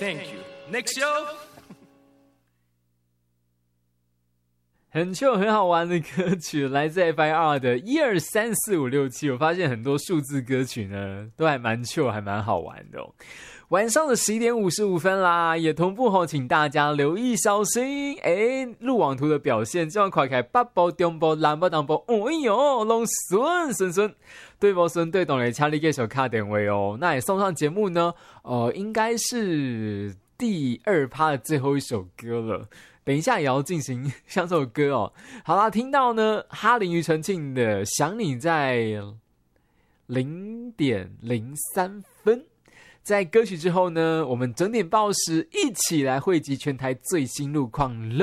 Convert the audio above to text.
Thank you. Next show. 很秀很好玩的歌曲，来自 FIR 的1234567。我发现很多数字歌曲呢，都还蛮秀，还蛮好玩的哦。晚上的11点55分啦，也同步吼，请大家留意小心。路网图的表现，这样快开北部、中部、南部、东部，哎呦，拢顺。对不顺对懂嘞，请你继续打电话哦。那也送上节目呢，应该是第2趴的最后一首歌了。等一下也要进行像这首歌哦。好啦，听到呢哈林庾澄庆的《想你》在0:03分。在歌曲之后呢，我们整点报时一起来汇集全台最新路况了。